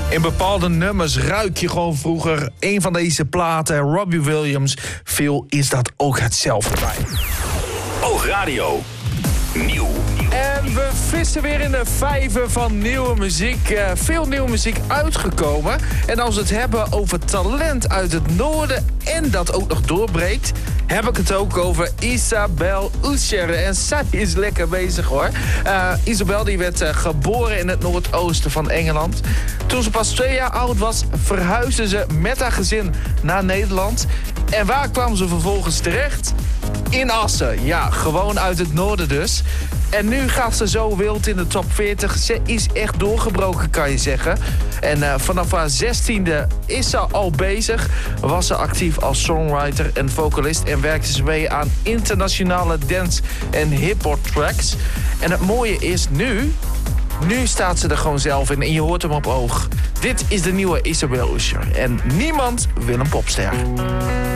In bepaalde nummers ruik je gewoon vroeger een van deze platen. Robbie Williams, veel is dat ook hetzelfde bij. Oogradio. Nieuw. En we vissen weer in de vijver van nieuwe muziek. Veel nieuwe muziek uitgekomen. En als we het hebben over talent uit het noorden en dat ook nog doorbreekt, heb ik het ook over Isabelle Usher. En zij is lekker bezig hoor. Isabelle die werd geboren in het noordoosten van Engeland. Toen ze pas 2 jaar oud was, verhuisde ze met haar gezin naar Nederland. En waar kwam ze vervolgens terecht? In Assen. Ja, gewoon uit het noorden dus. En nu gaat ze zo wild in de top 40. Ze is echt doorgebroken, kan je zeggen. En vanaf haar 16e is ze al bezig. Was ze actief als songwriter en vocalist. En werkte ze mee aan internationale dance- en hip-hop tracks. En het mooie is nu staat ze er gewoon zelf in. En je hoort hem op oog. Dit is de nieuwe Isabelle Usher. En niemand wil een popster.